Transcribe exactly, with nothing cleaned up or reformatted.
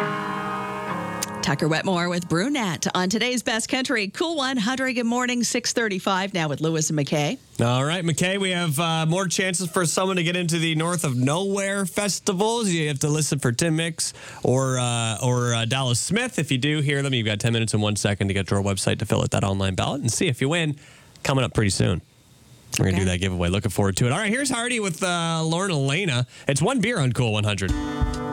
Tucker Wetmore with Brunette on today's Best Country Cool one hundred. Good morning, six thirty-five now with Lewis and McKay. All right, McKay, we have uh, more chances for someone to get into the North of Nowhere festivals. You have to listen for Tim Mix or uh, or uh, Dallas Smith. If you do hear them, you've got ten minutes and one second to get to our website to fill out that online ballot and see if you win. Coming up pretty soon. We're going to Okay. do that giveaway. Looking forward to it. All right, here's Hardy with uh, Lauren Elena. It's one beer on Cool one hundred.